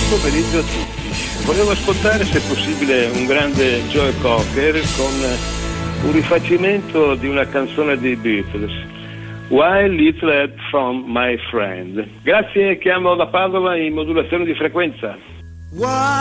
pomeriggio a tutti. Volevo ascoltare, se possibile, un grande Joe Cocker con un rifacimento di una canzone dei Beatles, Why Little Help from My Friend. Grazie, chiamo da Padova in modulazione di frequenza.